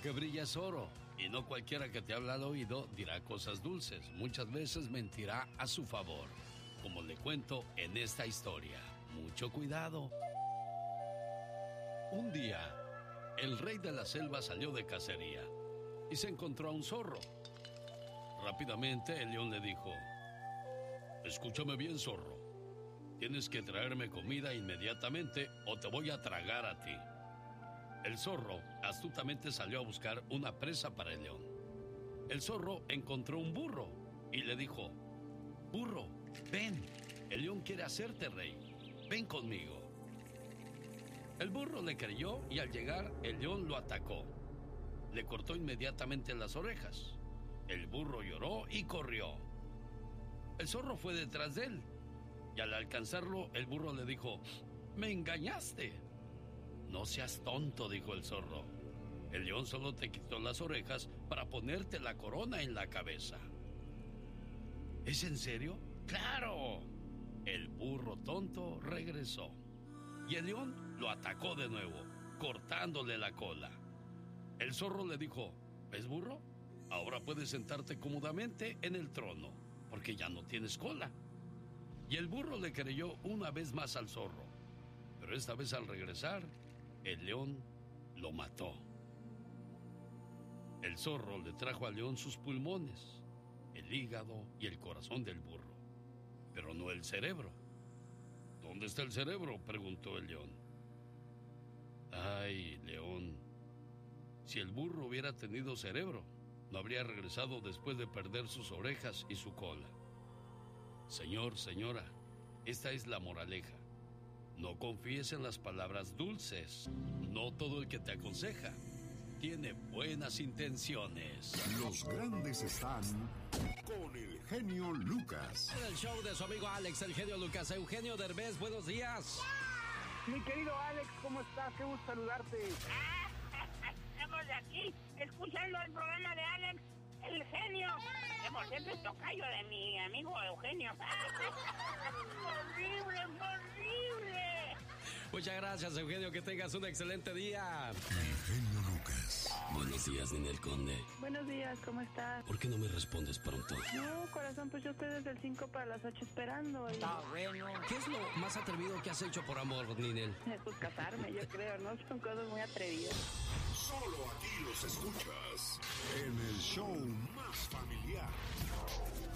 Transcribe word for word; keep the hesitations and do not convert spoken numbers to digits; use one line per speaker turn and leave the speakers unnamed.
que brilla es oro, y no cualquiera que te habla al oído dirá cosas dulces. Muchas veces mentirá a su favor, como le cuento en esta historia. Mucho cuidado. Un día, el rey de la selva salió de cacería y se encontró a un zorro. Rápidamente el león le dijo: escúchame bien, zorro. Tienes que traerme comida inmediatamente o te voy a tragar a ti. El zorro astutamente salió a buscar una presa para el león. El zorro encontró un burro y le dijo: burro, ven, el león quiere hacerte rey, ven conmigo. El burro le creyó y al llegar el león lo atacó. Le cortó inmediatamente las orejas. El burro lloró y corrió. El zorro fue detrás de él y al alcanzarlo el burro le dijo: me engañaste. No seas tonto, dijo el zorro. El león solo te quitó las orejas para ponerte la corona en la cabeza. ¿Es en serio? ¡Claro! El burro tonto regresó y el león lo atacó de nuevo, cortándole la cola. El zorro le dijo: ¿ves, burro? Ahora puedes sentarte cómodamente en el trono, porque ya no tienes cola. Y el burro le creyó una vez más al zorro, pero esta vez al regresar, el león lo mató. El zorro le trajo al león sus pulmones, el hígado y el corazón del burro, pero no el cerebro. ¿Dónde está el cerebro?, preguntó el león. Ay, león, si el burro hubiera tenido cerebro, no habría regresado después de perder sus orejas y su cola. Señor, señora, esta es la moraleja. No confíes en las palabras dulces. No todo el que te aconseja tiene buenas intenciones.
Los grandes están con el genio Lucas.
En el show de su amigo Alex, el genio Lucas. Eugenio Derbez, buenos días.
Mi querido Alex, ¿cómo estás? Qué gusto saludarte.
Estamos aquí escuchando el programa de Alex, el genio. Que por cierto es tocayo de mi amigo Eugenio. ¡Horrible, horrible!
Muchas gracias, Eugenio, que tengas un excelente día.
El genio Lucas.
Buenos días, Ninel Conde.
Buenos días, ¿cómo estás?
¿Por qué no me respondes pronto?
No, corazón, pues yo estoy desde el cinco para las ocho esperando. Y...
Está bueno. ¿Qué es lo más atrevido que has hecho por amor, Ninel?
Pues casarme, yo creo, ¿no? Son cosas muy atrevidas.
Solo aquí los escuchas en el show más familiar.